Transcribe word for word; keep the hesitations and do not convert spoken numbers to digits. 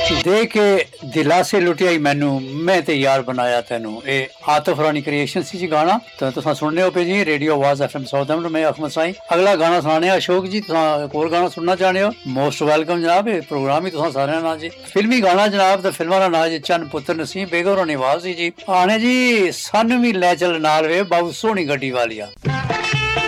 ਦੇ ਕੇ ਦਿਲਾਸੇ ਲੁਟਿਆਈ ਮੈਨੂੰ ਮੈਂ ਤੇ ਯਾਰ ਬਣਾਇਆ ਤੈਨੂੰ। ਇਹ ਆਤਿਫ ਰਾਣੀ ਕ੍ਰੀਏਸ਼ਨ ਸੀ ਜੀ ਗਾਣਾ। ਤਾਂ ਤੁਸੀਂ ਸੁਣਨੇ ਹੋ ਪਏ ਜੀ ਰੇਡੀਓ ਆਵਾਜ਼ एफ एम साउथ। मैं अहमद साईं अगला गाना सुनाने अशोक जी। तुम एक होर गाना सुनना चाहते हो मोस्ट वेलकम जनाब। ये प्रोग्राम ही तुम सारे ना जी फिल्मी गाना जनाब। तो फिल्मा का नाम जी चन्न पुत्र नसीम बेगम होनी आवाज जी। आने जी सन भी लै चल नाल वे बाबू सोहनी गड्डी वालिया।